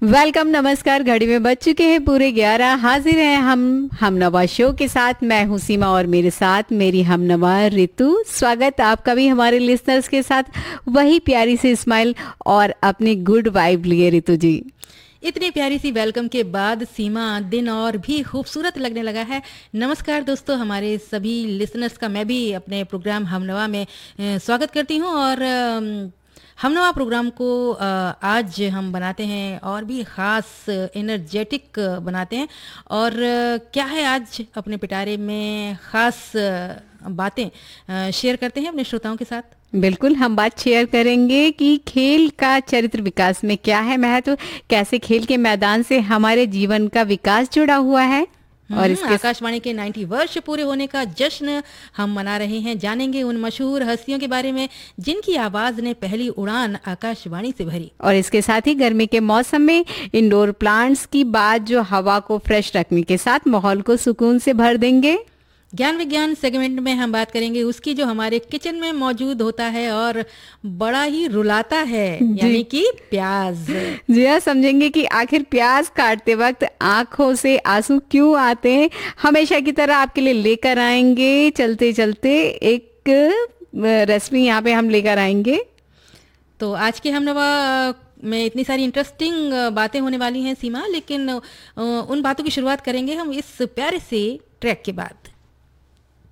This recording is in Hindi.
वेलकम, नमस्कार। घड़ी में बज चुके हैं पूरे 11। हाजिर हैं हम नवा शो के साथ। मैं हूं सीमा और मेरे साथ मेरी हम नवा ऋतु। स्वागत आपका भी हमारे लिसनर्स के साथ। वही प्यारी सी स्माइल और अपनी गुड वाइब लिए ऋतु जी। इतनी प्यारी सी वेलकम के बाद सीमा दिन और भी खूबसूरत लगने लगा है। नमस्कार दोस्तों, हमारे सभी लिसनर्स का मैं भी अपने प्रोग्राम हमनवा में स्वागत करती हूँ। और हमनवा प्रोग्राम को आज हम बनाते हैं और भी ख़ास एनर्जेटिक बनाते हैं। और क्या है आज अपने पिटारे में ख़ास बातें शेयर करते हैं अपने श्रोताओं के साथ। बिल्कुल, हम बात शेयर करेंगे कि खेल का चरित्र विकास में क्या है महत्व, कैसे खेल के मैदान से हमारे जीवन का विकास जुड़ा हुआ है। और इसके आकाशवाणी के 90 वर्ष पूरे होने का जश्न हम मना रहे हैं। जानेंगे उन मशहूर हस्तियों के बारे में जिनकी आवाज ने पहली उड़ान आकाशवाणी से भरी। और इसके साथ ही गर्मी के मौसम में इंडोर प्लांट्स की बात जो हवा को फ्रेश रखने के साथ माहौल को सुकून से भर देंगे। ज्ञान विज्ञान सेगमेंट में हम बात करेंगे उसकी जो हमारे किचन में मौजूद होता है और बड़ा ही रुलाता है, यानी कि प्याज। जी हाँ, समझेंगे कि आखिर प्याज काटते वक्त आंखों से आंसू क्यों आते हैं। हमेशा की तरह आपके लिए लेकर आएंगे चलते चलते एक रेसिपी यहाँ पे हम लेकर आएंगे। तो आज के हमनवा में इतनी सारी इंटरेस्टिंग बातें होने वाली हैं सीमा, लेकिन उन बातों की शुरुआत करेंगे हम इस प्यारे से ट्रैक के बाद।